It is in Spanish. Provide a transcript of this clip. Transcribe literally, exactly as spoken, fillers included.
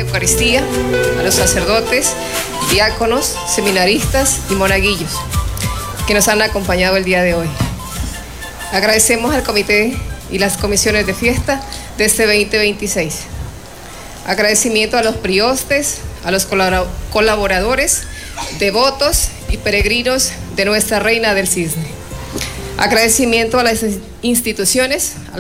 Eucaristía, a los sacerdotes, diáconos, seminaristas y monaguillos que nos han acompañado el día de hoy. Agradecemos al comité y las comisiones de fiesta de este veinte veintiséis. Agradecimiento a los priostes, a los colaboradores, devotos y peregrinos de Nuestra Reina del Cisne. Agradecimiento a las instituciones,